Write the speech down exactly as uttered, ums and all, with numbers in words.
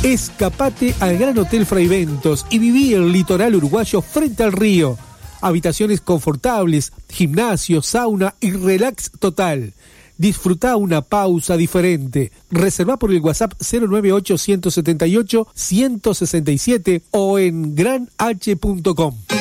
Escapate al Gran Hotel Fraiventos y viví el litoral uruguayo frente al río. Habitaciones confortables, gimnasio, sauna y relax total. Disfrutá una pausa diferente. Reservá por el WhatsApp cero nueve ocho, uno siete ocho, uno seis siete o en gran h punto com.